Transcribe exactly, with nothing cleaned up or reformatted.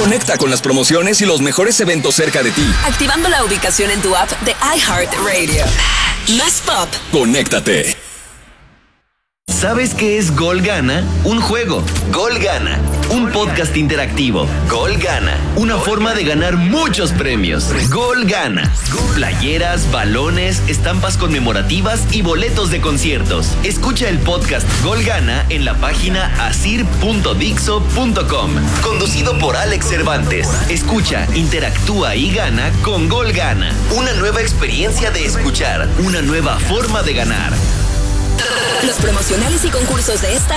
Conecta con las promociones y los mejores eventos cerca de ti. Activando la ubicación en tu app de iHeartRadio. Más pop. Conéctate. ¿Sabes qué es Gol Gana? Un juego. Gol Gana. Un podcast interactivo. Gol Gana. Una forma de ganar muchos premios. Gol Gana. Playeras, balones, estampas conmemorativas y boletos de conciertos. Escucha el podcast Gol Gana en la página asir punto dixo punto com. Conducido por Alex Cervantes. Escucha, interactúa y gana con Gol Gana. Una nueva experiencia de escuchar. Una nueva forma de ganar. Los promocionales y concursos de esta